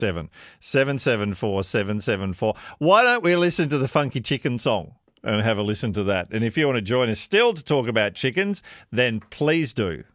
774 774. Why don't we listen to the Funky Chicken song and have a listen to that? And if you want to join us still to talk about chickens, then please do.